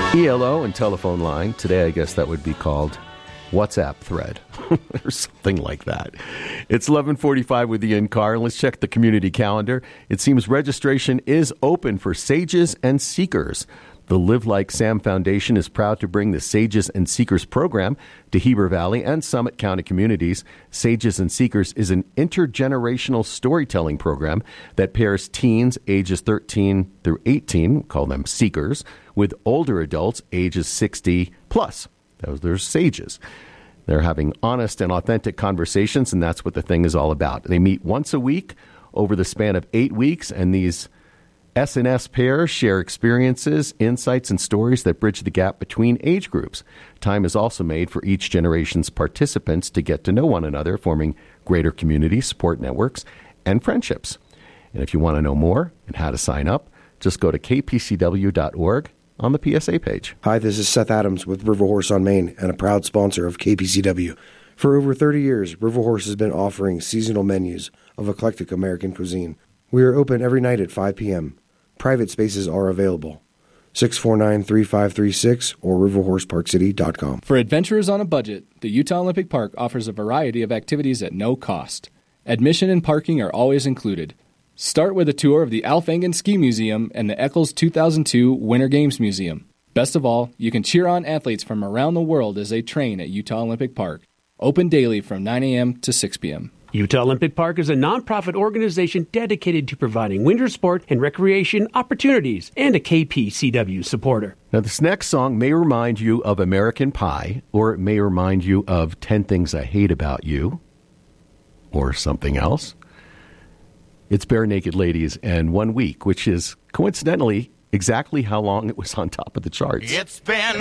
ELO and telephone line. Today, I guess that would be called WhatsApp thread or something like that. It's 11:45 with the in-car, and let's check the community calendar. It seems registration is open for Sages and Seekers. The Live Like Sam Foundation is proud to bring the Sages and Seekers program to Heber Valley and Summit County communities. Sages and Seekers is an intergenerational storytelling program that pairs teens ages 13 through 18, we'll call them Seekers, with older adults ages 60 plus. Those are Sages. They're having honest and authentic conversations, and that's what the thing is all about. They meet once a week over the span of 8 weeks, and these S&S pairs share experiences, insights, and stories that bridge the gap between age groups. Time is also made for each generation's participants to get to know one another, forming greater community support networks and friendships. And if you want to know more and how to sign up, just go to kpcw.org on the PSA page. Hi, this is Seth Adams with River Horse on Main and a proud sponsor of KPCW. For over 30 years, River Horse has been offering seasonal menus of eclectic American cuisine. We are open every night at 5 p.m. Private spaces are available. 649-3536 or riverhorseparkcity.com. For adventurers on a budget, the Utah Olympic Park offers a variety of activities at no cost. Admission and parking are always included. Start with a tour of the Alf Engen Ski Museum and the Eccles 2002 Winter Games Museum. Best of all, you can cheer on athletes from around the world as they train at Utah Olympic Park. Open daily from 9 a.m. to 6 p.m. Utah Olympic Park is a nonprofit organization dedicated to providing winter sport and recreation opportunities and a KPCW supporter. Now, this next song may remind you of American Pie, or it may remind you of 10 Things I Hate About You, or something else. It's Bare Naked Ladies and 1 Week, which is coincidentally exactly how long it was on top of the charts. It's been